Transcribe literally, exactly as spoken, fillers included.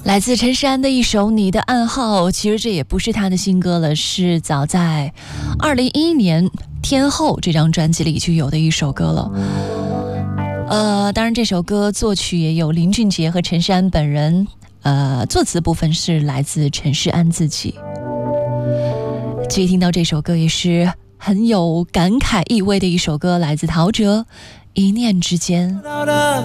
来自陈珊的一首《你的暗号》，其实这也不是他的新歌了，是早在二零一一年《天后》这张专辑里就有的一首歌了。呃，当然这首歌作曲也有林俊杰和陈珊本人，呃，作词部分是来自陈世安自己。其实听到这首歌也是很有感慨意味的一首歌，来自陶喆《一念之间》。